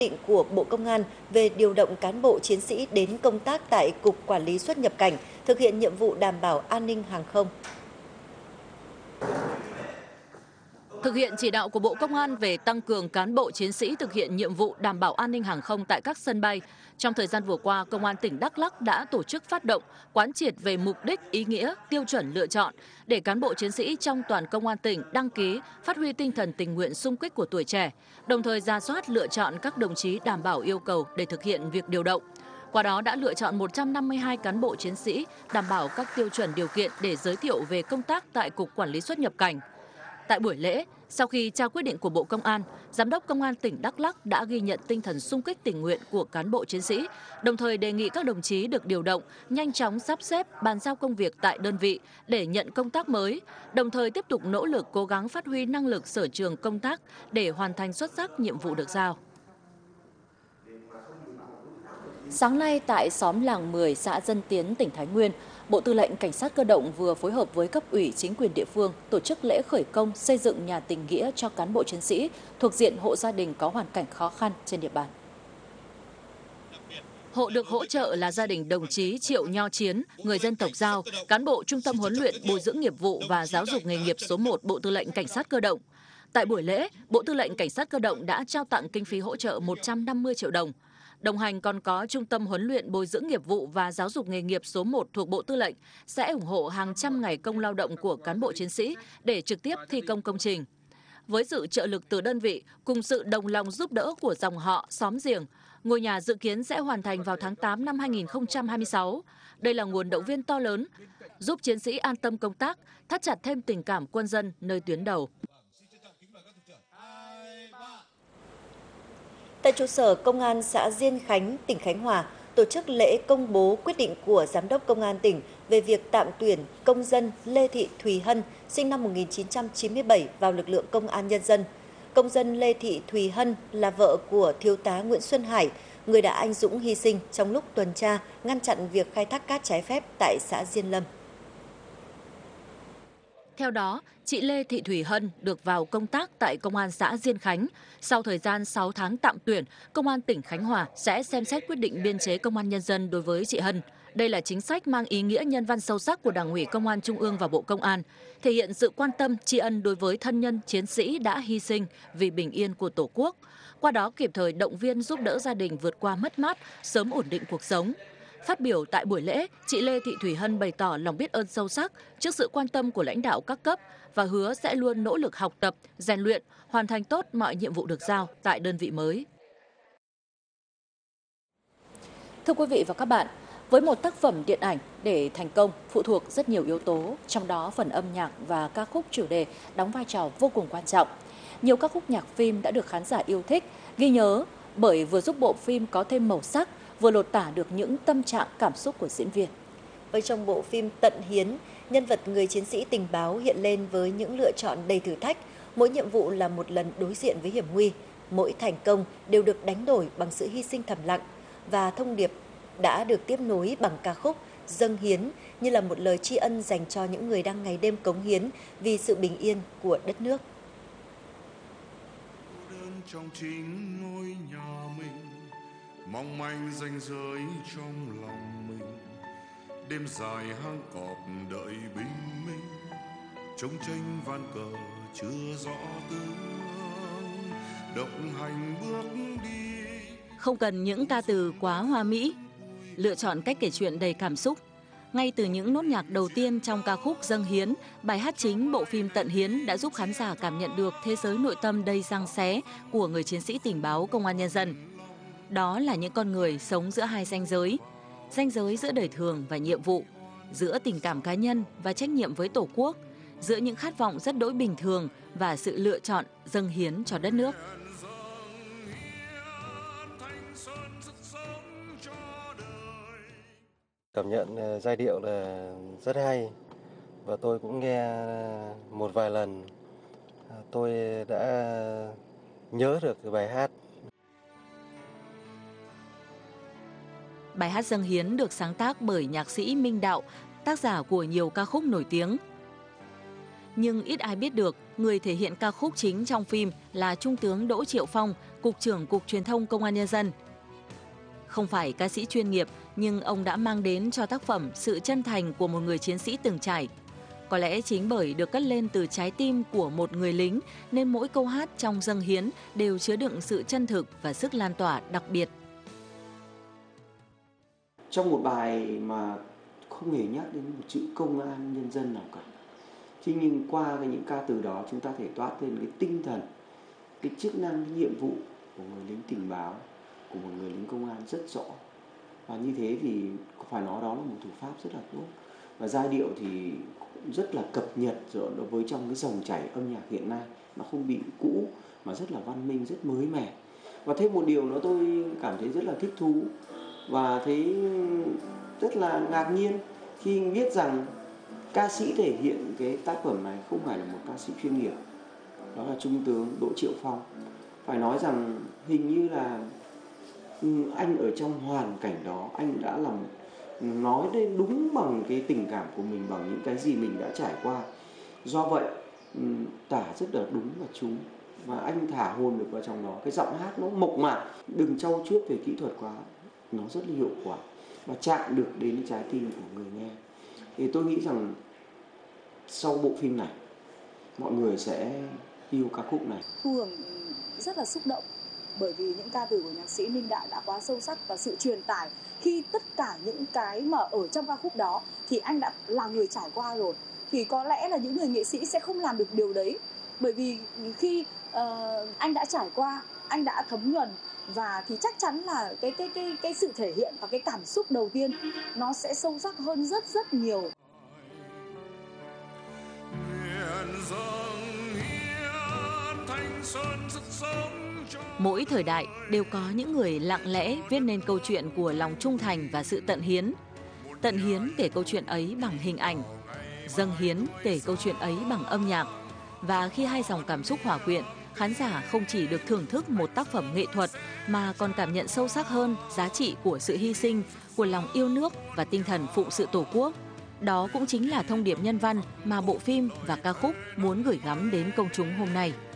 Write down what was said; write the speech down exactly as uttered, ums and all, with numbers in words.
định của Bộ Công an về điều động cán bộ chiến sĩ đến công tác tại Cục Quản lý xuất nhập cảnh, thực hiện nhiệm vụ đảm bảo an ninh hàng không. Thực hiện chỉ đạo của Bộ Công an về tăng cường cán bộ chiến sĩ thực hiện nhiệm vụ đảm bảo an ninh hàng không tại các sân bay, trong thời gian vừa qua, Công an tỉnh Đắk Lắk đã tổ chức phát động, quán triệt về mục đích, ý nghĩa, tiêu chuẩn lựa chọn để cán bộ chiến sĩ trong toàn Công an tỉnh đăng ký, phát huy tinh thần tình nguyện xung kích của tuổi trẻ, đồng thời ra soát lựa chọn các đồng chí đảm bảo yêu cầu để thực hiện việc điều động. Qua đó đã lựa chọn một trăm năm mươi hai cán bộ chiến sĩ đảm bảo các tiêu chuẩn điều kiện để giới thiệu về công tác tại Cục Quản lý xuất nhập cảnh. Tại buổi lễ, sau khi trao quyết định của Bộ Công an, Giám đốc Công an tỉnh Đắk Lắk đã ghi nhận tinh thần xung kích tình nguyện của cán bộ chiến sĩ, đồng thời đề nghị các đồng chí được điều động, nhanh chóng sắp xếp, bàn giao công việc tại đơn vị để nhận công tác mới, đồng thời tiếp tục nỗ lực cố gắng phát huy năng lực sở trường công tác để hoàn thành xuất sắc nhiệm vụ được giao. Sáng nay tại xóm Làng mười, xã Dân Tiến, tỉnh Thái Nguyên, Bộ Tư lệnh Cảnh sát cơ động vừa phối hợp với cấp ủy chính quyền địa phương tổ chức lễ khởi công xây dựng nhà tình nghĩa cho cán bộ chiến sĩ thuộc diện hộ gia đình có hoàn cảnh khó khăn trên địa bàn. Hộ được hỗ trợ là gia đình đồng chí Triệu Nho Chiến, người dân tộc Dao, cán bộ Trung tâm huấn luyện bồi dưỡng nghiệp vụ và giáo dục nghề nghiệp số một Bộ Tư lệnh Cảnh sát cơ động. Tại buổi lễ, Bộ Tư lệnh Cảnh sát cơ động đã trao tặng kinh phí hỗ trợ một trăm năm mươi triệu đồng. Đồng hành còn có Trung tâm huấn luyện bồi dưỡng nghiệp vụ và giáo dục nghề nghiệp số một thuộc Bộ Tư lệnh sẽ ủng hộ hàng trăm ngày công lao động của cán bộ chiến sĩ để trực tiếp thi công công trình. Với sự trợ lực từ đơn vị cùng sự đồng lòng giúp đỡ của dòng họ, xóm giềng, ngôi nhà dự kiến sẽ hoàn thành vào tháng tám năm hai nghìn không trăm hai mươi sáu. Đây là nguồn động viên to lớn, giúp chiến sĩ an tâm công tác, thắt chặt thêm tình cảm quân dân nơi tuyến đầu. Tại trụ sở Công an xã Diên Khánh, tỉnh Khánh Hòa, tổ chức lễ công bố quyết định của Giám đốc Công an tỉnh về việc tạm tuyển công dân Lê Thị Thùy Hân, sinh năm một nghìn chín trăm chín mươi bảy vào lực lượng Công an Nhân dân. Công dân Lê Thị Thùy Hân là vợ của Thiếu tá Nguyễn Xuân Hải, người đã anh dũng hy sinh trong lúc tuần tra ngăn chặn việc khai thác cát trái phép tại xã Diên Lâm. Theo đó, chị Lê Thị Thùy Hân được vào công tác tại Công an xã Diên Khánh. Sau thời gian sáu tháng tạm tuyển, Công an tỉnh Khánh Hòa sẽ xem xét quyết định biên chế Công an Nhân dân đối với chị Hân. Đây là chính sách mang ý nghĩa nhân văn sâu sắc của Đảng ủy Công an Trung ương và Bộ Công an, thể hiện sự quan tâm tri ân đối với thân nhân chiến sĩ đã hy sinh vì bình yên của Tổ quốc. Qua đó kịp thời động viên giúp đỡ gia đình vượt qua mất mát, sớm ổn định cuộc sống. Phát biểu tại buổi lễ, chị Lê Thị Thùy Hân bày tỏ lòng biết ơn sâu sắc trước sự quan tâm của lãnh đạo các cấp và hứa sẽ luôn nỗ lực học tập, rèn luyện, hoàn thành tốt mọi nhiệm vụ được giao tại đơn vị mới. Thưa quý vị và các bạn, với một tác phẩm điện ảnh để thành công phụ thuộc rất nhiều yếu tố, trong đó phần âm nhạc và ca khúc chủ đề đóng vai trò vô cùng quan trọng. Nhiều ca khúc nhạc phim đã được khán giả yêu thích, ghi nhớ bởi vừa giúp bộ phim có thêm màu sắc, vừa lột tả được những tâm trạng cảm xúc của diễn viên. Ở trong bộ phim Tận Hiến, nhân vật người chiến sĩ tình báo hiện lên với những lựa chọn đầy thử thách, mỗi nhiệm vụ là một lần đối diện với hiểm nguy, mỗi thành công đều được đánh đổi bằng sự hy sinh thầm lặng, và thông điệp đã được tiếp nối bằng ca khúc Dâng Hiến như là một lời tri ân dành cho những người đang ngày đêm cống hiến vì sự bình yên của đất nước. Trong chính ngôi nhà mình, mong manh ranh giới trong lòng mình, đêm dài hang cọp đợi bình minh, trông tranh van cờ chưa rõ tướng, động hành bước đi. Không cần những ca từ quá hoa mỹ, lựa chọn cách kể chuyện đầy cảm xúc. Ngay từ những nốt nhạc đầu tiên trong ca khúc Dâng Hiến, bài hát chính bộ phim Tận Hiến đã giúp khán giả cảm nhận được thế giới nội tâm đầy giăng xé của người chiến sĩ tình báo Công an Nhân dân. Đó là những con người sống giữa hai ranh giới, ranh giới giữa đời thường và nhiệm vụ, giữa tình cảm cá nhân và trách nhiệm với Tổ quốc, giữa những khát vọng rất đỗi bình thường và sự lựa chọn dâng hiến cho đất nước. Cảm nhận giai điệu là rất hay và tôi cũng nghe một vài lần, tôi đã nhớ được cái bài hát. Bài hát Dâng Hiến được sáng tác bởi nhạc sĩ Minh Đạo, tác giả của nhiều ca khúc nổi tiếng. Nhưng ít ai biết được, người thể hiện ca khúc chính trong phim là Trung tướng Đỗ Triệu Phong, Cục trưởng Cục Truyền thông Công an Nhân dân. Không phải ca sĩ chuyên nghiệp, nhưng ông đã mang đến cho tác phẩm sự chân thành của một người chiến sĩ từng trải. Có lẽ chính bởi được cất lên từ trái tim của một người lính, nên mỗi câu hát trong dâng hiến đều chứa đựng sự chân thực và sức lan tỏa đặc biệt. Trong một bài mà không hề nhắc đến một chữ công an nhân dân nào cả. Thế nhưng qua những ca từ đó chúng ta thể toát lên cái tinh thần, cái chức năng, cái nhiệm vụ của người lính tình báo, của một người lính công an rất rõ. Và như thế thì phải nói đó là một thủ pháp rất là tốt. Và giai điệu thì cũng rất là cập nhật rồi đối với trong cái dòng chảy âm nhạc hiện nay. Nó không bị cũ mà rất là văn minh, rất mới mẻ. Và thêm một điều nữa tôi cảm thấy rất là thích thú và thấy rất là ngạc nhiên khi biết rằng ca sĩ thể hiện cái tác phẩm này không phải là một ca sĩ chuyên nghiệp. Đó là Trung tướng Đỗ Triệu Phong. Phải nói rằng hình như là anh ở trong hoàn cảnh đó, anh đã làm nói lên đúng bằng cái tình cảm của mình, bằng những cái gì mình đã trải qua. Do vậy tả rất là đúng và trúng, và anh thả hồn được vào trong đó. Cái giọng hát nó mộc mạc, đừng trau chuốt về kỹ thuật quá, nó rất là hiệu quả và chạm được đến trái tim của người nghe. Thì tôi nghĩ rằng sau bộ phim này mọi người sẽ yêu ca khúc này. Thu Hường rất là xúc động bởi vì những ca từ của nhạc sĩ Minh Đại đã quá sâu sắc và sự truyền tải khi tất cả những cái mà ở trong ca khúc đó thì anh đã là người trải qua rồi, thì có lẽ là những người nghệ sĩ sẽ không làm được điều đấy, bởi vì khi uh, anh đã trải qua, anh đã thấm nhuần, và thì chắc chắn là cái cái cái cái sự thể hiện và cái cảm xúc đầu tiên nó sẽ sâu sắc hơn rất rất nhiều. Mỗi thời đại đều có những người lặng lẽ viết nên câu chuyện của lòng trung thành và sự tận hiến. Tận hiến kể câu chuyện ấy bằng hình ảnh, dâng hiến kể câu chuyện ấy bằng âm nhạc. Và khi hai dòng cảm xúc hòa quyện, khán giả không chỉ được thưởng thức một tác phẩm nghệ thuật mà còn cảm nhận sâu sắc hơn giá trị của sự hy sinh, của lòng yêu nước và tinh thần phụng sự Tổ quốc. Đó cũng chính là thông điệp nhân văn mà bộ phim và ca khúc muốn gửi gắm đến công chúng hôm nay.